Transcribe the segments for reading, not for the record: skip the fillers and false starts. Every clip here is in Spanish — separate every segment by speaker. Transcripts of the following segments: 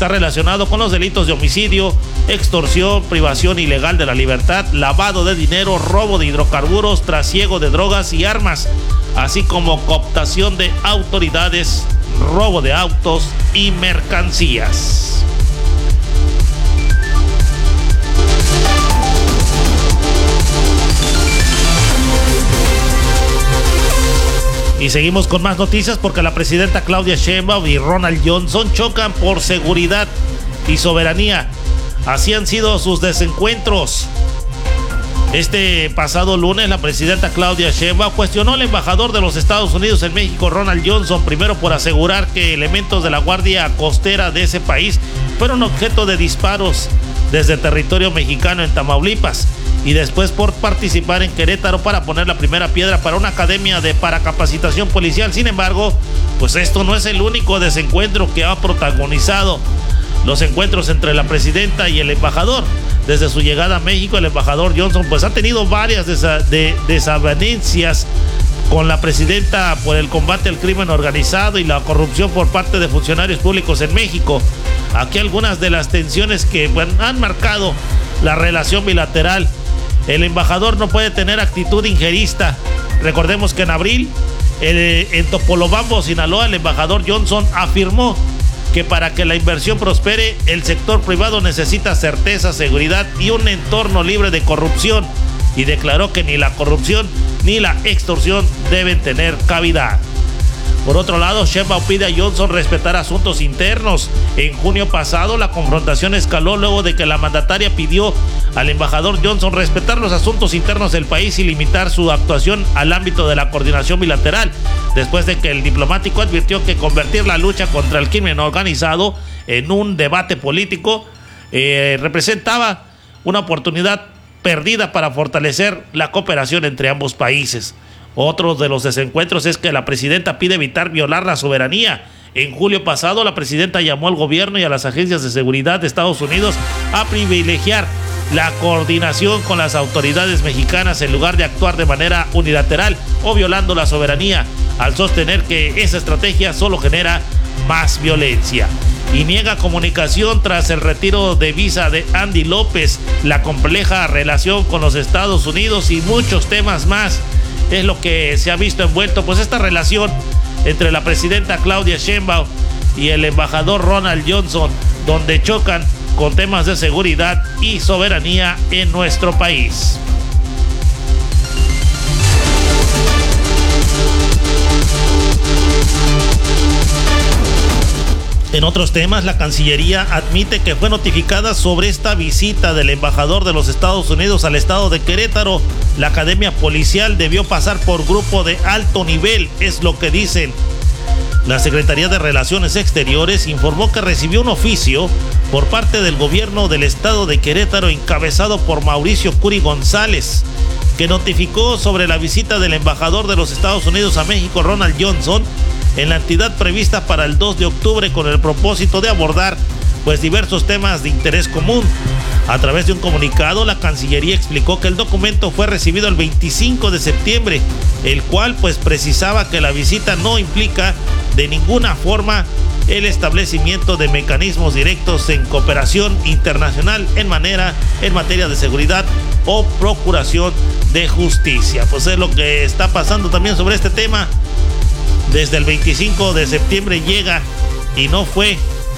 Speaker 1: está relacionado con los delitos de homicidio, extorsión, privación ilegal de la libertad, lavado de dinero, robo de hidrocarburos, trasiego de drogas y armas, así como cooptación de autoridades, robo de autos y mercancías. Y seguimos con más noticias porque la presidenta Claudia Sheinbaum y Ronald Johnson chocan por seguridad y soberanía. Así han sido sus desencuentros. Este pasado lunes, la presidenta Claudia Sheinbaum cuestionó al embajador de los Estados Unidos en México, Ronald Johnson, primero por asegurar que elementos de la Guardia Costera de ese país fueron objeto de disparos desde territorio mexicano en Tamaulipas, y después por participar en Querétaro para poner la primera piedra para una academia para capacitación policial. Sin embargo, pues esto no es el único desencuentro que ha protagonizado los encuentros entre la presidenta y el embajador. Desde su llegada a México, el embajador Johnson pues ha tenido varias desavenencias con la presidenta por el combate al crimen organizado y la corrupción por parte de funcionarios públicos en México. Aquí algunas de las tensiones que han marcado la relación bilateral. El embajador no puede tener actitud injerista. Recordemos que en abril, en Topolobampo, Sinaloa, el embajador Johnson afirmó que para que la inversión prospere, el sector privado necesita certeza, seguridad y un entorno libre de corrupción, y declaró que ni la corrupción ni la extorsión deben tener cabida. Por otro lado, Sheinbaum pide a Johnson respetar asuntos internos. En junio pasado, la confrontación escaló luego de que la mandataria pidió al embajador Johnson respetar los asuntos internos del país y limitar su actuación al ámbito de la coordinación bilateral, después de que el diplomático advirtió que convertir la lucha contra el crimen organizado en un debate político representaba una oportunidad perdida para fortalecer la cooperación entre ambos países. Otro de los desencuentros es que la presidenta pide evitar violar la soberanía. En julio pasado, la presidenta llamó al gobierno y a las agencias de seguridad de Estados Unidos a privilegiar la coordinación con las autoridades mexicanas en lugar de actuar de manera unilateral o violando la soberanía, al sostener que esa estrategia solo genera más violencia. Y niega comunicación tras el retiro de visa de Andy López, la compleja relación con los Estados Unidos y muchos temas más. Es lo que se ha visto envuelto, pues esta relación entre la presidenta Claudia Sheinbaum y el embajador Ronald Johnson, donde chocan con temas de seguridad y soberanía en nuestro país. En otros temas, la Cancillería admite que fue notificada sobre esta visita del embajador de los Estados Unidos al estado de Querétaro. La academia policial debió pasar por grupo de alto nivel, es lo que dicen. La Secretaría de Relaciones Exteriores informó que recibió un oficio por parte del gobierno del estado de Querétaro encabezado por Mauricio Curi González, que notificó sobre la visita del embajador de los Estados Unidos a México, Ronald Johnson, en la entidad prevista para el 2 de octubre con el propósito de abordar diversos temas de interés común. A través de un comunicado, la Cancillería explicó que el documento fue recibido el 25 de septiembre, el cual precisaba que la visita no implica de ninguna forma el establecimiento de mecanismos directos en cooperación internacional en materia de seguridad o procuración de justicia. Pues es lo que está pasando también sobre este tema. Desde el 25 de septiembre llega y no fue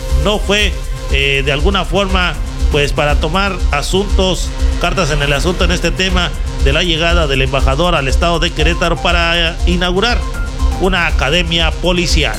Speaker 1: de alguna forma para tomar cartas en el asunto en este tema de la llegada del embajador al estado de Querétaro para inaugurar una academia policial.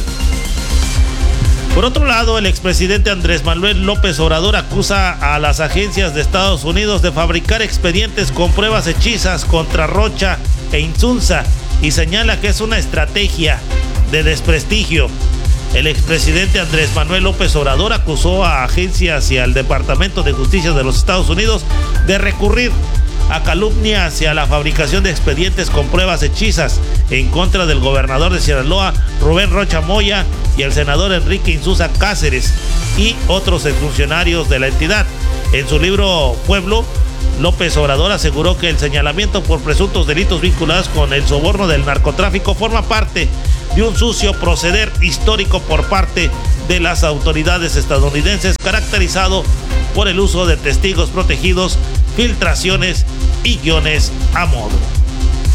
Speaker 1: Por otro lado, el expresidente Andrés Manuel López Obrador acusa a las agencias de Estados Unidos de fabricar expedientes con pruebas hechizas contra Rocha e Insunza y señala que es una estrategia de desprestigio. El expresidente Andrés Manuel López Obrador acusó a agencias y al Departamento de Justicia de los Estados Unidos de recurrir a calumnias y a la fabricación de expedientes con pruebas hechizas en contra del gobernador de Sinaloa, Rubén Rocha Moya, y el senador Enrique Insunza Cáceres y otros exfuncionarios de la entidad. En su libro Pueblo, López Obrador aseguró que el señalamiento por presuntos delitos vinculados con el soborno del narcotráfico forma parte de un sucio proceder histórico por parte de las autoridades estadounidenses, caracterizado por el uso de testigos protegidos, filtraciones y guiones a modo.